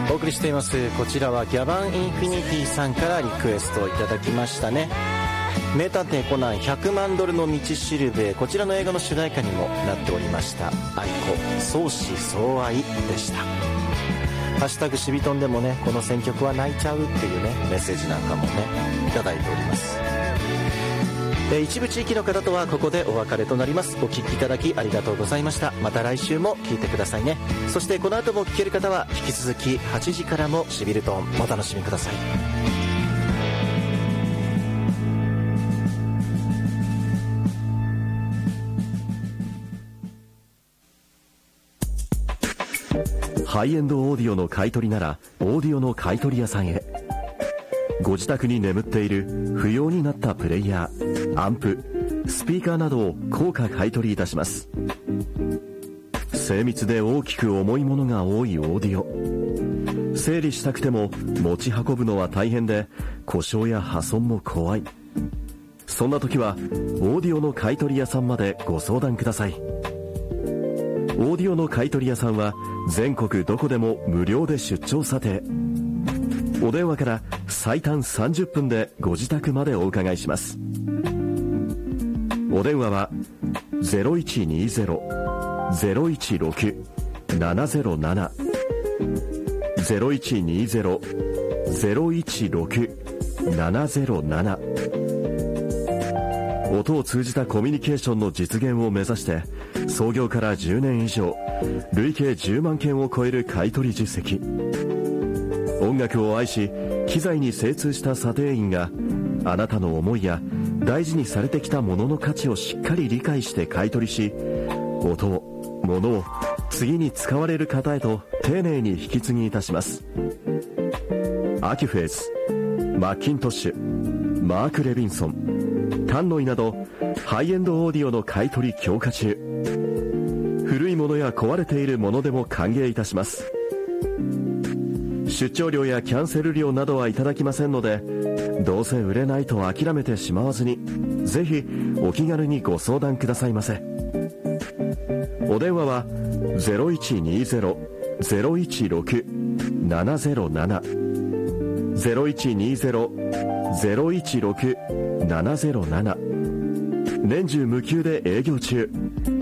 お送りしています。こちらはギャバンインフィニティさんからリクエストをいただきましたね。名探偵コナン100万ドルの道しるべ、こちらの映画の主題歌にもなっておりました愛子相思相愛でした。ハッシュタグシビトンでもね、この選曲は泣いちゃうっていうねメッセージなんかもねいただいております。一部地域の方とはここでお別れとなります。お聞きいただきありがとうございました。また来週も聞いてくださいね。そしてこの後も聞ける方は引き続き8時からもシビルトンお楽しみください。 ハイエンドオーディオの買い取りならオーディオの買い取り屋さんへ。ご自宅に眠っている不要になったプレイヤー、アンプ、スピーカーなどを高価買い取りいたします。精密で大きく重いものが多いオーディオ、整理したくても持ち運ぶのは大変で故障や破損も怖い。そんな時はオーディオの買い取り屋さんまでご相談ください。オーディオの買い取り屋さんは全国どこでも無料で出張査定。お電話から最短30分でご自宅までお伺いします。お電話は 0120-016-707 0120-016-707。音を通じたコミュニケーションの実現を目指して創業から10年以上、累計10万件を超える買い取り実績。音楽を愛し機材に精通した査定員があなたの思いや大事にされてきたものの価値をしっかり理解して買い取りし、音を物を次に使われる方へと丁寧に引き継ぎいたします。アキュフェーズ、マッキントッシュ、マーク・レビンソン、タンノイなどハイエンドオーディオの買い取り強化中。古いものや壊れているものでも歓迎いたします。出張料やキャンセル料などはいただきませんので、どうせ売れないと諦めてしまわずにぜひお気軽にご相談くださいませ。お電話は 0120-016-707 0120-016-707。年中無休で営業中。